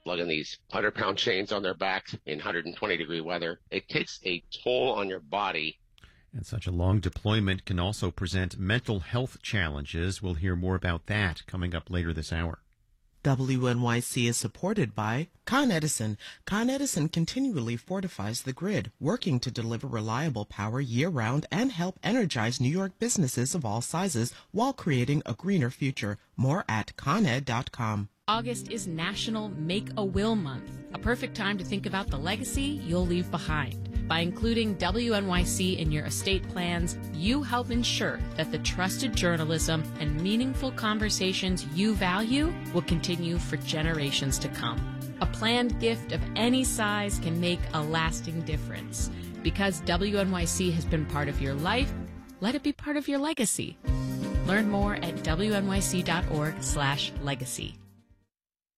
lugging these 100-pound chains on their backs in 120-degree weather. It takes a toll on your body. And such a long deployment can also present mental health challenges. We'll hear more about that coming up later this hour. WNYC is supported by Con Edison. Con Edison continually fortifies the grid, working to deliver reliable power year-round and help energize New York businesses of all sizes while creating a greener future. More at coned.com. August is National Make a Will Month, a perfect time to think about the legacy you'll leave behind. By including WNYC in your estate plans, you help ensure that the trusted journalism and meaningful conversations you value will continue for generations to come. A planned gift of any size can make a lasting difference. Because WNYC has been part of your life, let it be part of your legacy. Learn more at wnyc.org/legacy.